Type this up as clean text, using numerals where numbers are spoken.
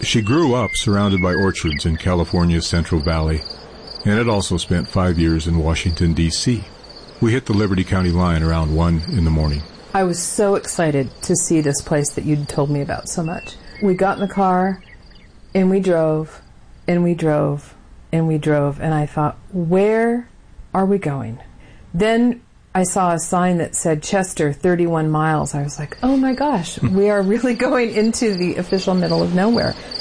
She grew up surrounded by orchards in California's Central Valley, and had also spent 5 years in Washington, D.C. We hit the Liberty County line around 1 in the morning. I was so excited to see this place that you'd told me about so much. We got in the car, and we drove, and we drove, and we drove, and I thought, where are we going? Then I saw a sign that said Chester, 31 miles. I was like, oh my gosh, we are really going into the official middle of nowhere.